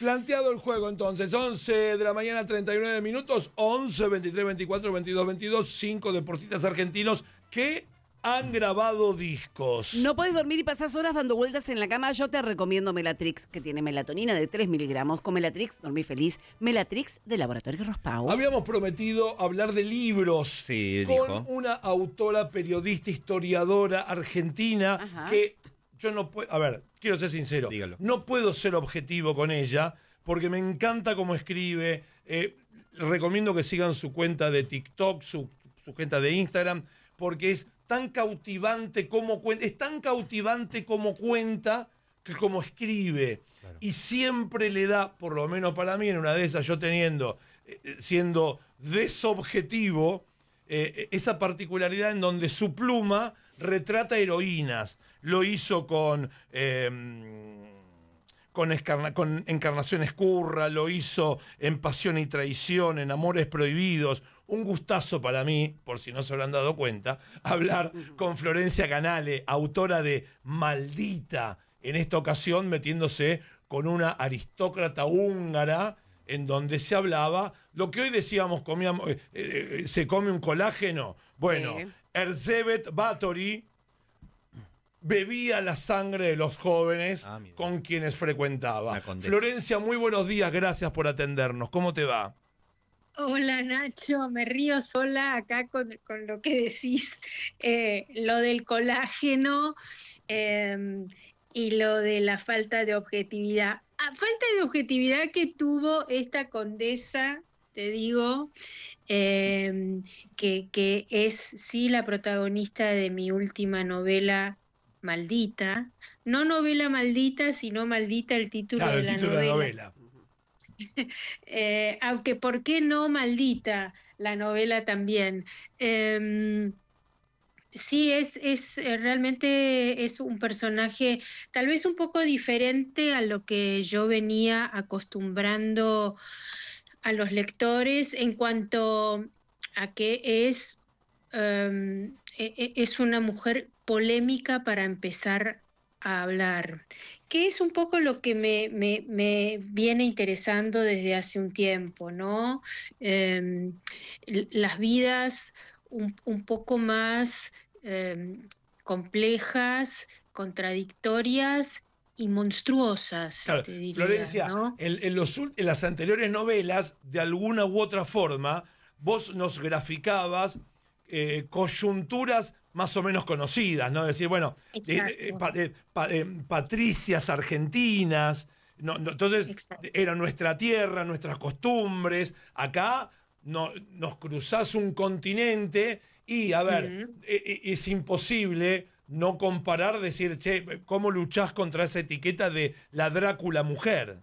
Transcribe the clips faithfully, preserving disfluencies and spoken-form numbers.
Planteado el juego entonces, once de la mañana, treinta y nueve minutos, once, veintitrés, veinticuatro, veintidós, veintidós, cinco deportistas argentinos que han grabado discos. No podés dormir y pasás horas dando vueltas en la cama. Yo te recomiendo Melatrix, que tiene melatonina de tres miligramos. Con Melatrix, dormí feliz. Melatrix de Laboratorio Rospau. Habíamos prometido hablar de libros Sí, con dijo. una autora, periodista, historiadora argentina. Ajá. Que yo no puedo, a ver, quiero ser sincero, Dígalo. no puedo ser objetivo con ella porque me encanta cómo escribe. Eh, recomiendo que sigan su cuenta de TikTok, su, su cuenta de Instagram, porque es tan cautivante como cuenta, es tan cautivante como cuenta que como escribe. Claro. Y siempre le da, por lo menos para mí, en una de esas, yo teniendo, eh, siendo desobjetivo, eh, esa particularidad en donde su pluma retrata heroínas. Lo hizo con... Eh, Con, escarna, con Encarnación Escurra, lo hizo en Pasión y Traición, en Amores Prohibidos. Un gustazo para mí, por si no se habrán dado cuenta, hablar con Florencia Canale, autora de Maldita, en esta ocasión metiéndose con una aristócrata húngara, en donde se hablaba, lo que hoy decíamos, comíamos, eh, eh, se come un colágeno. Bueno, sí. Erzsébet Báthory bebía la sangre de los jóvenes ah, con quienes frecuentaba. Florencia, muy buenos días, gracias por atendernos. ¿Cómo te va? Hola Nacho, me río sola acá con, con lo que decís, eh, lo del colágeno eh, y lo de la falta de objetividad. A falta de objetividad que tuvo esta condesa, te digo, eh, que, que es sí la protagonista de mi última novela, Maldita, no novela maldita, sino Maldita el título claro, de el la título novela. de la novela. eh, aunque ¿por qué no Maldita la novela también? Eh, sí, es, es eh, realmente es un personaje tal vez un poco diferente a lo que yo venía acostumbrando a los lectores en cuanto a que es, um, es una mujer polémica para empezar a hablar, que es un poco lo que me, me, me viene interesando desde hace un tiempo, ¿no? Eh, las vidas un, un poco más eh, complejas, contradictorias y monstruosas, claro, te diría, Florencia, ¿no? en, en, los, en las anteriores novelas, de alguna u otra forma, vos nos graficabas eh, coyunturas más o menos conocidas, ¿no? Es decir, bueno, eh, eh, pa, eh, pa, eh, patricias argentinas, no, no, entonces Exacto. Era nuestra tierra, nuestras costumbres. Acá no, nos cruzás un continente y, a ver, uh-huh. eh, es imposible no comparar, decir, che, ¿cómo luchás contra esa etiqueta de la Drácula mujer?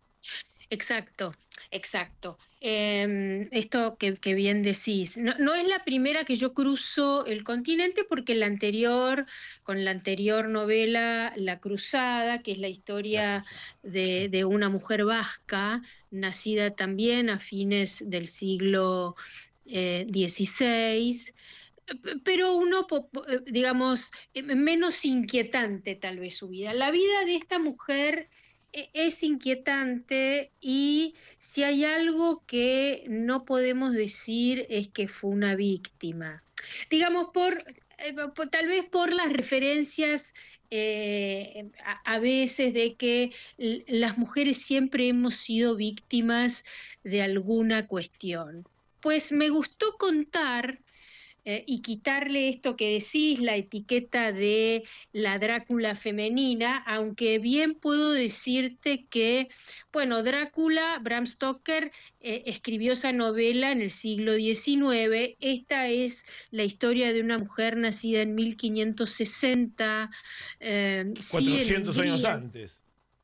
Exacto, exacto. Eh, esto que, que bien decís, no, no es la primera que yo cruzo el continente porque la anterior, con la anterior novela, La Cruzada, que es la historia la de, de una mujer vasca, nacida también a fines del siglo eh, dieciséis, pero uno, digamos, menos inquietante tal vez su vida. La vida de esta mujer es inquietante y si hay algo que no podemos decir es que fue una víctima. Digamos, por, eh, por tal vez por las referencias eh, a, a veces de que las mujeres siempre hemos sido víctimas de alguna cuestión. Pues me gustó contar Eh, y quitarle esto que decís, la etiqueta de la Drácula femenina, aunque bien puedo decirte que, bueno, Drácula, Bram Stoker, eh, escribió esa novela en el siglo diecinueve, esta es la historia de una mujer nacida en mil quinientos sesenta, eh, cuatrocientos sí, años antes.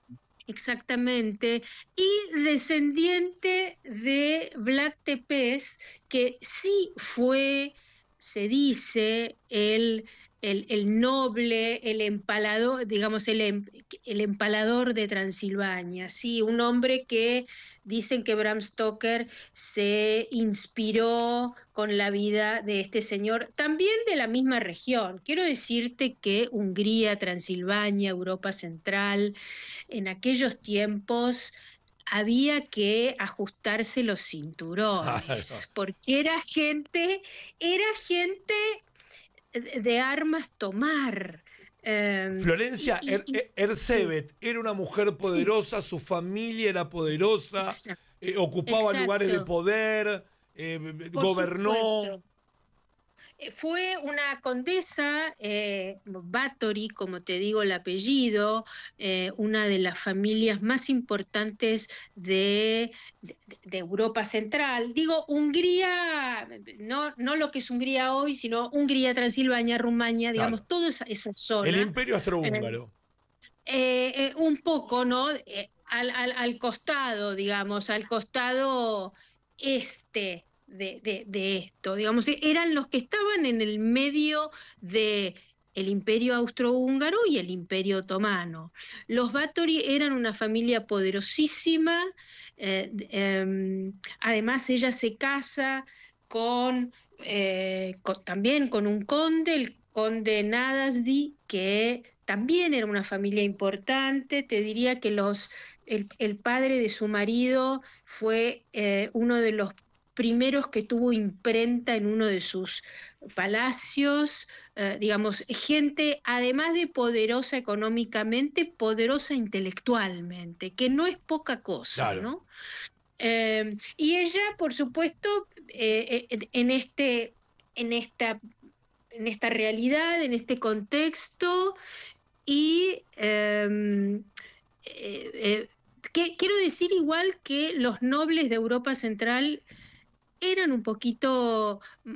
Exactamente, y descendiente de Vlad Tepes, que sí fue, se dice, el, el, el noble, el empalador, digamos, el, el empalador de Transilvania, sí, un hombre que dicen que Bram Stoker se inspiró con la vida de este señor, también de la misma región. Quiero decirte que Hungría, Transilvania, Europa Central, en aquellos tiempos había que ajustarse los cinturones, Claro. porque era gente, era gente de de armas tomar. em, y, Florencia y- Er- y- Er- sí, Ersebet era una mujer sí, poderosa, su familia era poderosa, exacto, eh, ocupaba lugares de exacto, poder, eh, por gobernó. supuesto. Eh, Fue una condesa, eh, Bathory, como te digo el apellido, eh, una de las familias más importantes de, de- de Europa Central. Digo, Hungría, no, no lo que es Hungría hoy, sino Hungría, Transilvania, Rumania, digamos, Claro. toda esa, esa El zona. imperio eh, austrohúngaro. eh, eh, un poco, ¿no? Eh, al, al- al costado, digamos, al costado este de, de- de esto, digamos, e- eran los que estaban en el medio de el Imperio Austrohúngaro y el Imperio Otomano. Los Báthory eran una familia poderosísima, eh, d- em, además ella se casa con, eh, con- también con un conde, el conde Nadasdy, que también era una familia importante. Te diría que los, el, el padre de su marido fue eh, uno de los primeros que tuvo imprenta en uno de sus palacios, eh, digamos, gente además de poderosa económicamente, poderosa intelectualmente, que no es poca cosa, Claro. ¿no? Eh, y ella, por supuesto, eh, eh, en este, en esta, en esta realidad, en este contexto, y em, eh, eh, que- quiero decir igual que los nobles de Europa Central eran un poquito, mm,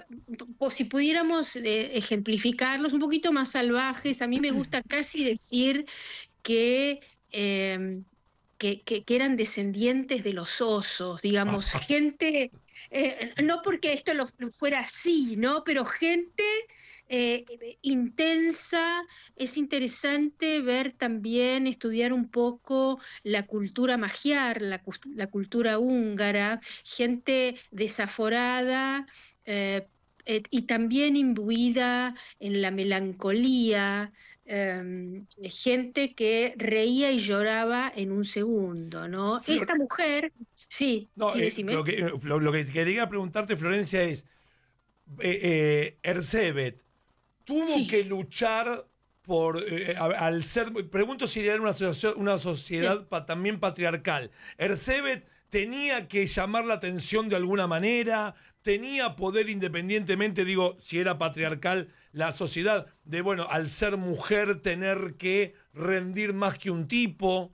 o si pudiéramos eh, ejemplificarlos, un poquito más salvajes. A mí me gusta casi decir que, em, que, que- que eran descendientes de los osos, digamos, gente, eh, no porque esto lo, lo fuera así, ¿no? Pero gente eh, intensa. Es interesante ver también, estudiar un poco la cultura magiar, la, cus- la cultura húngara, gente desaforada. eh, eh, y también imbuida en la melancolía, em, gente que reía y lloraba en un segundo, ¿no? Flor- Esta mujer, sí, no, sí, eh, decime. lo, que, lo, lo que quería preguntarte, Florencia, es, eh, eh, Ersebet tuvo Sí, que luchar por, eh, a- al ser, pregunto si era una, asocia- una sí. sociedad pa- también patriarcal. Ersebet tenía que llamar la atención de alguna manera, tenía poder independientemente, digo, si era patriarcal la sociedad, de, bueno, al ser mujer tener que rendir más que un tipo.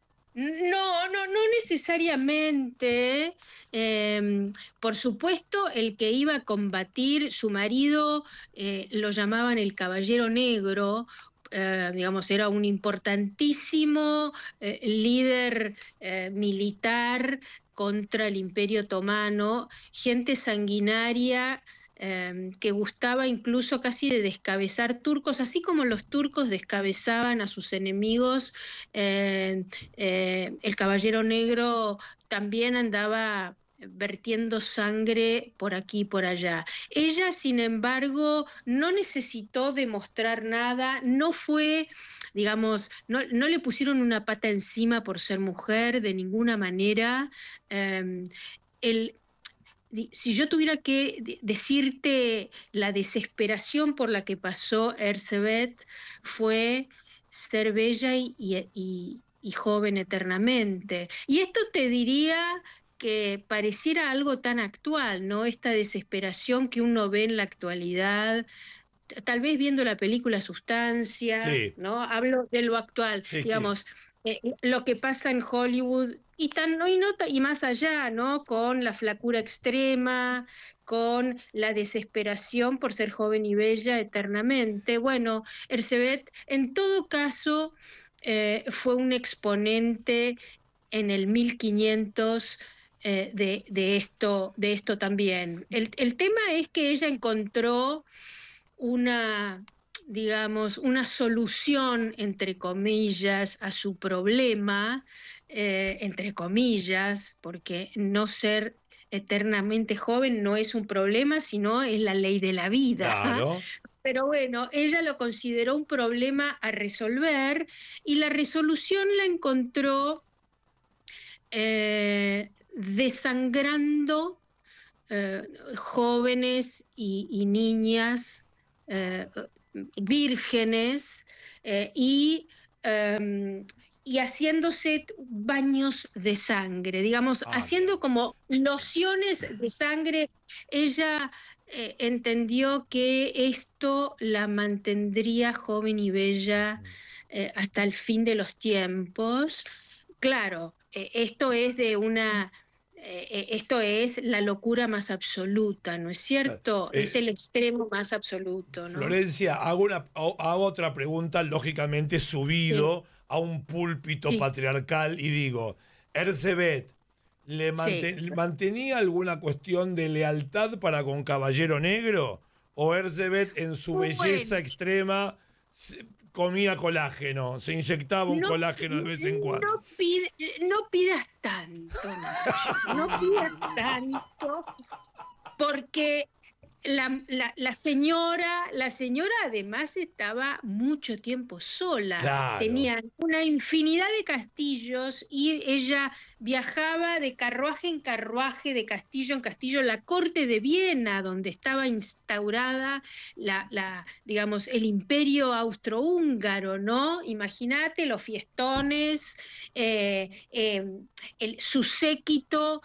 No, no, no necesariamente. Em, por supuesto, el que iba a combatir, su marido, eh, lo llamaban el Caballero Negro. Eh, digamos, era un importantísimo eh, líder eh, militar contra el Imperio Otomano, gente sanguinaria. em, que gustaba incluso casi de descabezar turcos, así como los turcos descabezaban a sus enemigos. eh, eh, el Caballero Negro también andaba vertiendo sangre por aquí y por allá. Ella, sin embargo, no necesitó demostrar nada, no fue, digamos, no, no le pusieron una pata encima por ser mujer de ninguna manera. Eh, el, si yo tuviera que de- decirte la desesperación por la que pasó Ersebet, fue ser bella y, y- y- y joven eternamente. Y esto te diría que pareciera algo tan actual, ¿no? Esta desesperación que uno ve en la actualidad, t- tal vez viendo la película Sustancia, Sí, ¿no? Hablo de lo actual, sí, sí. digamos, eh, lo que pasa en Hollywood y, tan, no, y, no ta- y más allá, ¿no? Con la flacura extrema, con la desesperación por ser joven y bella eternamente. Bueno, Ersebet, en todo caso, eh, fue un exponente en el mil quinientos. eh, de, de esto, de esto también. El, el tema es que ella encontró una, digamos, una solución, entre comillas, a su problema, eh, entre comillas, porque no ser eternamente joven no es un problema, sino es la ley de la vida. Claro. Pero bueno, ella lo consideró un problema a resolver y la resolución la encontró eh, desangrando eh, jóvenes y, y niñas eh, vírgenes eh, y, eh, y haciéndose baños de sangre, digamos, Ah, bien. haciendo como lociones de sangre. Ella eh, entendió que esto la mantendría joven y bella eh, hasta el fin de los tiempos. Claro, eh, esto es de una eh, eh, esto es la locura más absoluta, ¿no es Claro. cierto? Es Eh, el extremo más absoluto, ¿no? Florencia, hago, una, hago otra pregunta, lógicamente Sí, subido a un púlpito sí, patriarcal y digo, Erzsébet, ¿le sí. manten- mantenía alguna cuestión de lealtad para con Caballero Negro? ¿O Erzsébet en su belleza Bueno, extrema se- comía colágeno, se inyectaba un no, colágeno de vez en cuando? no, pide- no pidas tanto, Nacho, no pidas tanto, porque La, la- la señora, la señora además estaba mucho tiempo sola, Claro, tenía una infinidad de castillos y ella viajaba de carruaje en carruaje, de castillo en castillo, la corte de Viena, donde estaba instaurada la, la, digamos, el imperio austrohúngaro, ¿no? Imagínate los fiestones, eh, eh, el, su séquito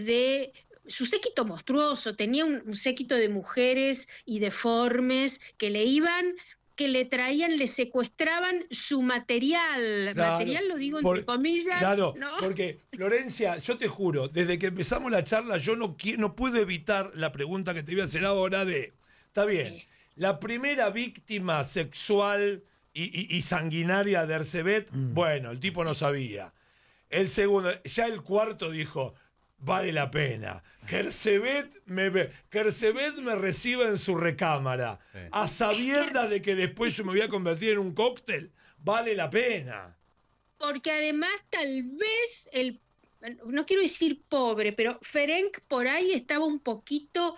de su séquito monstruoso, tenía un, un séquito de mujeres y deformes que le iban, que le traían, le secuestraban su material, claro. material lo digo entre Por, comillas, claro, ¿no? porque Florencia, yo te juro, desde que empezamos la charla, yo no, qui- no puedo evitar la pregunta que te voy a hacer ahora de, está bien, Sí. la primera víctima sexual y, y- y sanguinaria de Erzsébet, bueno, el tipo no sabía. El segundo, ya el cuarto dijo, vale la pena. Que Erzsébet me, ve- que Erzsébet me reciba en su recámara, Sí. a Es que sabiendas de que después yo me voy a convertir en un cóctel, vale la pena. porque además tal vez el, no quiero decir pobre, pero Ferenc por ahí estaba un poquito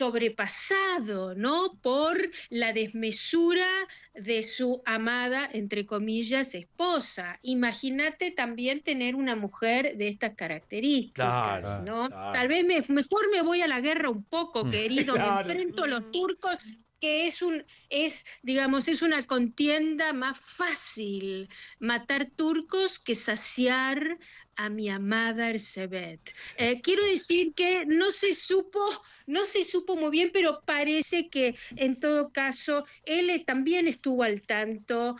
sobrepasado, ¿no? Por la desmesura de su amada, entre comillas, esposa. Imagínate también tener una mujer de estas características, Claro, Ah, ¿no? Tal claro. vez me- mejor me voy a la guerra un poco, mm, querido, me Claro. enfrento a los turcos, que es un, es, digamos, es una contienda más fácil matar turcos que saciar a mi amada Erzsébet. Eh, quiero decir que no se supo, no se supo muy bien, pero parece que en todo caso él eh, también estuvo al tanto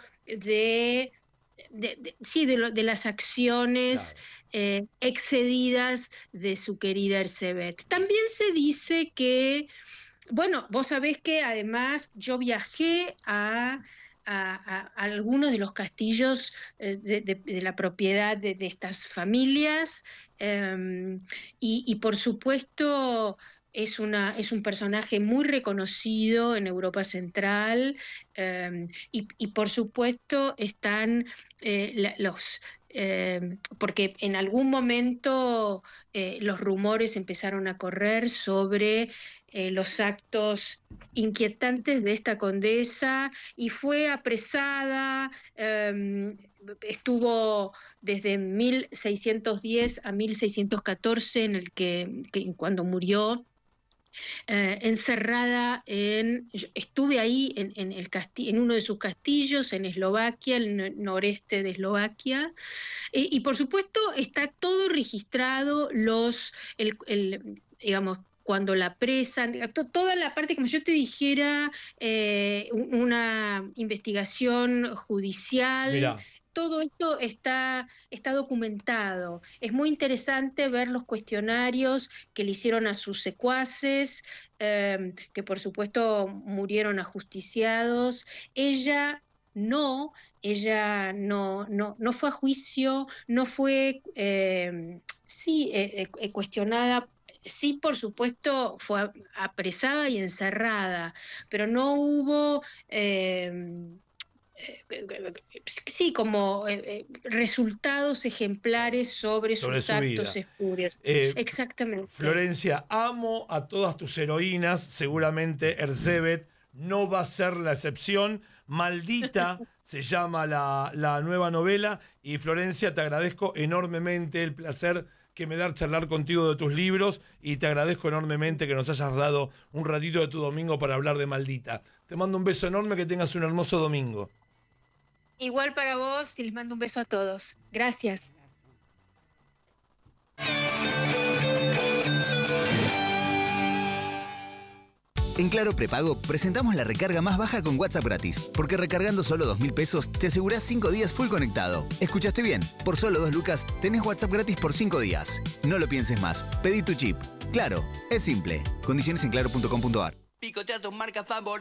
de, de, de- sí, de, lo- de las acciones Claro. eh, excedidas de su querida Erzsébet. También se dice que bueno, vos sabés que además yo viajé a, a- a- a algunos de los castillos eh, de, de- de la propiedad de, de estas familias em, y, y por supuesto es una, es un personaje muy reconocido en Europa Central em, y, y por supuesto están eh, la- los... em, porque en algún momento eh, los rumores empezaron a correr sobre eh, los actos inquietantes de esta condesa y fue apresada, eh, estuvo desde mil seiscientos diez a mil seiscientos catorce en el que, que cuando murió eh, encerrada en, yo estuve ahí en, en, el casti en uno de sus castillos en Eslovaquia, el noreste de Eslovaquia, eh, y por supuesto está todo registrado, los, el, el, digamos, cuando la presan, to, toda la parte, como yo te dijera, eh, una investigación judicial, Mira, todo esto está, está documentado. Es muy interesante ver los cuestionarios que le hicieron a sus secuaces, eh, que por supuesto murieron ajusticiados. Ella no, ella no, no, no fue a juicio, no fue, eh, sí, eh, eh, cuestionada, sí, por supuesto, fue apresada y encerrada, pero no hubo, eh, eh, sí, como eh, eh, resultados claro, ejemplares sobre sobre sus su actos vida. espurios. Eh, F- Exactamente. Florencia, amo a todas tus heroínas, seguramente Erzsébet no va a ser la excepción. Maldita se llama la, la nueva novela Y Florencia, te agradezco enormemente el placer que me da charlar contigo de tus libros y te agradezco enormemente que nos hayas dado un ratito de tu domingo para hablar de Maldita. Te mando un beso enorme, que tengas un hermoso domingo. Igual para vos y les mando un beso a todos. Gracias. En Claro Prepago presentamos la recarga más baja con WhatsApp gratis, porque recargando solo dos mil pesos te asegurás cinco días full conectado. ¿Escuchaste bien? Por solo dos lucas tenés WhatsApp gratis por cinco días. No lo pienses más, pedí tu chip. Claro, es simple. Condiciones en claro punto com punto ar. Picotea tu marca favorita.